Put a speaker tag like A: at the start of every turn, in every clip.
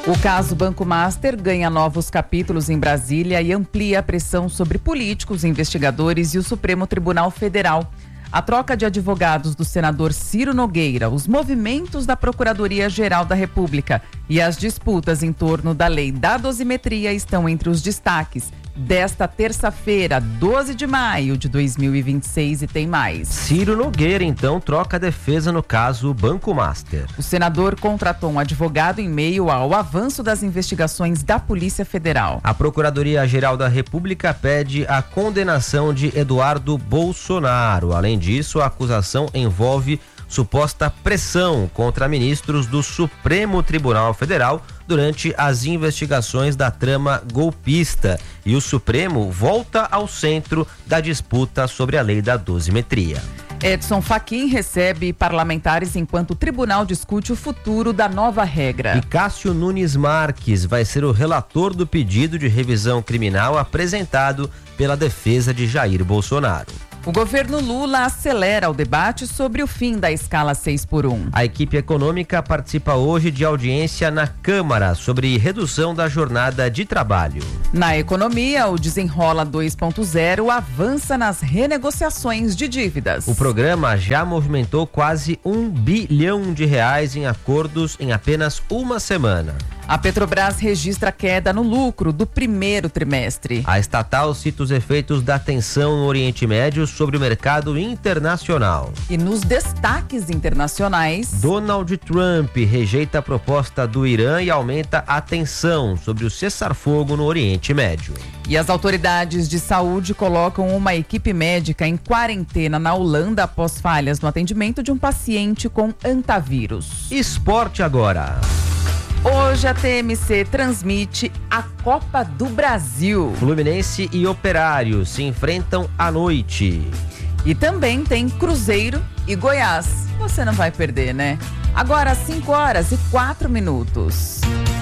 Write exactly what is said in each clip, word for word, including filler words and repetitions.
A: O caso Banco Master ganha novos capítulos em Brasília e amplia a pressão sobre políticos, investigadores e o Supremo Tribunal Federal. A troca de advogados do senador Ciro Nogueira, os movimentos da Procuradoria-Geral da República e as disputas em torno da lei da dosimetria estão entre os destaques desta terça-feira, doze de maio de dois mil e vinte e seis, e tem mais.
B: Ciro Nogueira, então, troca a defesa no caso Banco Master.
A: O senador contratou um advogado em meio ao avanço das investigações da Polícia Federal.
B: A Procuradoria-Geral da República pede a condenação de Eduardo Bolsonaro. Além disso, a acusação envolve suposta pressão contra ministros do Supremo Tribunal Federal durante as investigações da trama golpista. E o Supremo volta ao centro da disputa sobre a lei da dosimetria.
A: Edson Fachin recebe parlamentares enquanto o tribunal discute o futuro da nova regra.
B: E Cássio Nunes Marques vai ser o relator do pedido de revisão criminal apresentado pela defesa de Jair Bolsonaro.
A: O governo Lula acelera o debate sobre o fim da escala seis por um.
B: A equipe econômica participa hoje de audiência na Câmara sobre redução da jornada de trabalho.
A: Na economia, o Desenrola dois ponto zero avança nas renegociações de dívidas.
B: O programa já movimentou quase um bilhão de reais em acordos em apenas uma semana.
A: A Petrobras registra queda no lucro do primeiro trimestre.
B: A estatal cita os efeitos da tensão no Oriente Médio sobre o mercado internacional.
A: E nos destaques internacionais,
B: Donald Trump rejeita a proposta do Irã e aumenta a tensão sobre o cessar-fogo no Oriente Médio.
A: E as autoridades de saúde colocam uma equipe médica em quarentena na Holanda após falhas no atendimento de um paciente com antavírus.
B: Esporte agora.
A: Hoje a T M C transmite a Copa do Brasil.
B: Fluminense e Operário se enfrentam à noite.
A: E também tem Cruzeiro e Goiás. Você não vai perder, né? Agora às cinco horas e quatro minutos.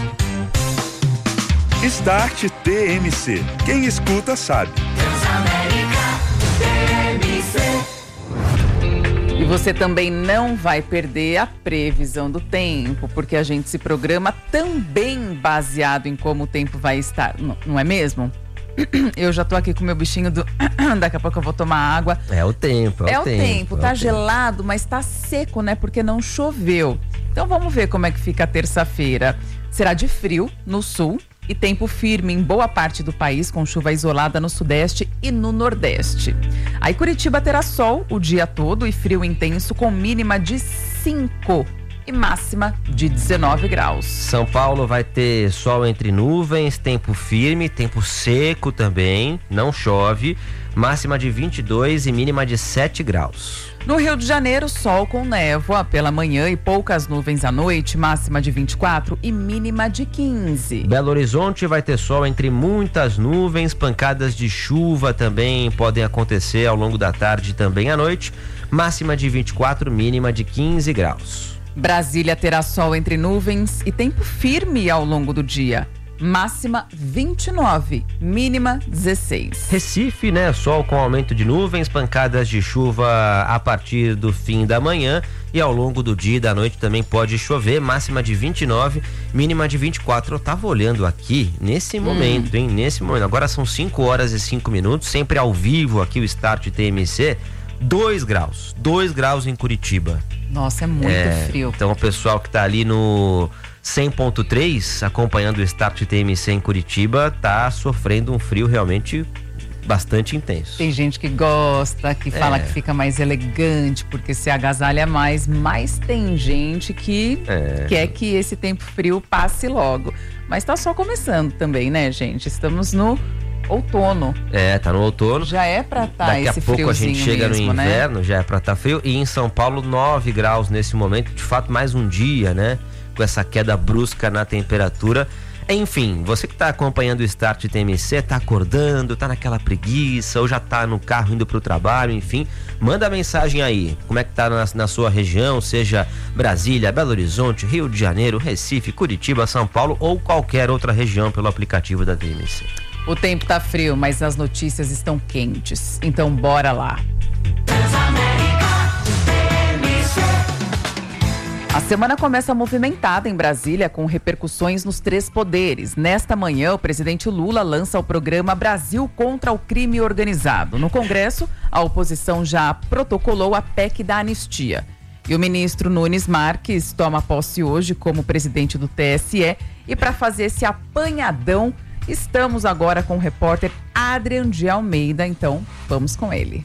C: Start T M C. Quem escuta sabe.
D: Transamérica T M C.
A: E você também não vai perder a previsão do tempo, porque a gente se programa também baseado em como o tempo vai estar, não, não é mesmo? Eu já tô aqui com o meu bichinho do... Daqui a pouco eu vou tomar água.
B: É o tempo, é,
A: é
B: o
A: o
B: tempo.
A: tempo, tá
B: é o
A: gelado,
B: tempo.
A: mas tá seco, né? Porque não choveu. Então vamos ver como é que fica a terça-feira. Será de frio no sul e tempo firme em boa parte do país, com chuva isolada no sudeste e no nordeste. Aí Curitiba terá sol o dia todo e frio intenso, com mínima de cinco e máxima de dezenove graus.
B: São Paulo vai ter sol entre nuvens, tempo firme, tempo seco também, não chove, máxima de vinte e dois e mínima de sete graus.
A: No Rio de Janeiro, sol com névoa pela manhã e poucas nuvens à noite, máxima de vinte e quatro e mínima de quinze.
B: Belo Horizonte vai ter sol entre muitas nuvens, pancadas de chuva também podem acontecer ao longo da tarde e também à noite, máxima de vinte e quatro, mínima de quinze graus.
A: Brasília terá sol entre nuvens e tempo firme ao longo do dia. Máxima vinte e nove, mínima dezesseis.
B: Recife, né? Sol com aumento de nuvens, pancadas de chuva a partir do fim da manhã e ao longo do dia e da noite também pode chover, máxima de vinte e nove, mínima de vinte e quatro. Eu tava olhando aqui nesse momento, hum. hein? Nesse momento. Agora são cinco horas e cinco minutos, sempre ao vivo aqui o Start T M C. dois graus, dois graus em Curitiba.
A: Nossa, é muito
B: é,
A: frio.
B: Então o pessoal que tá ali no cem ponto três, acompanhando o Start T M C em Curitiba, tá sofrendo um frio realmente bastante intenso.
A: Tem gente que gosta, que fala é. que fica mais elegante porque se agasalha mais, mas tem gente que é. quer que esse tempo frio passe logo. Mas tá só começando também, né, gente? Estamos no outono.
B: É, tá no outono.
A: Já é pra tá esse friozinho. Daqui a pouco a gente
B: chega
A: mesmo,
B: no inverno,
A: né?
B: Já é pra tá frio. E em São Paulo, nove graus nesse momento. De fato, mais um dia, né? Com essa queda brusca na temperatura. Enfim, você que tá acompanhando o Start T M C, tá acordando, tá naquela preguiça, ou já tá no carro indo pro trabalho, enfim, manda mensagem aí. Como é que tá na, na sua região, seja Brasília, Belo Horizonte, Rio de Janeiro, Recife, Curitiba, São Paulo ou qualquer outra região pelo aplicativo da T M C.
A: O tempo tá frio, mas as notícias estão quentes. Então bora lá.
D: Transamérica T M C.
A: A semana começa movimentada em Brasília, com repercussões nos três poderes. Nesta manhã, o presidente Lula lança o programa Brasil contra o Crime Organizado. No Congresso, a oposição já protocolou a P E C da anistia. E o ministro Nunes Marques toma posse hoje como presidente do T S E. E para fazer esse apanhadão, estamos agora com o repórter Adrian de Almeida. Então, vamos com ele.